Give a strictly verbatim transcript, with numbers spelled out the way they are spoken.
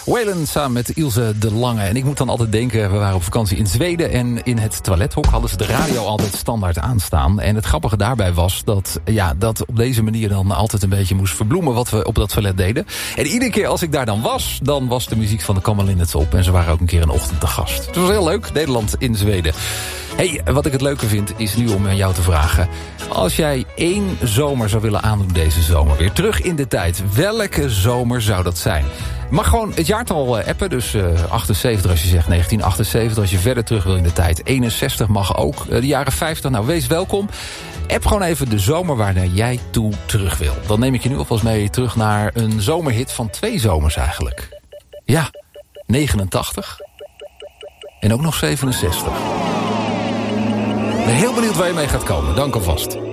Waylon samen met Ilse de Lange. En ik moet dan altijd denken, we waren op vakantie in Zweden... en in het toilethok hadden ze de radio altijd standaard aanstaan. En het grappige daarbij was dat, ja, dat op deze manier dan altijd een beetje moest verbloemen... wat we op dat toilet deden. En iedere keer als ik daar dan was, dan was de muziek van de Kammerlinnets op. En ze waren ook een keer een ochtend te gast. Het was heel leuk, Nederland in Zweden. Hey, wat ik het leuke vind, is nu om aan jou te vragen... als jij één zomer zou willen aandoen deze zomer, weer terug in de tijd... welke zomer zou dat zijn? Mag gewoon het jaartal appen, dus uh, achtenzeventig als je zegt negentien achtenzeventig... als je verder terug wil in de tijd. eenenzestig mag ook, uh, de jaren vijftig, nou wees welkom. App gewoon even de zomer waar jij toe terug wil. Dan neem ik je nu alvast mee terug naar een zomerhit van twee zomers eigenlijk. Ja, negenentachtig en ook nog zevenenzestig. Ik ben heel benieuwd waar je mee gaat komen. Dank alvast.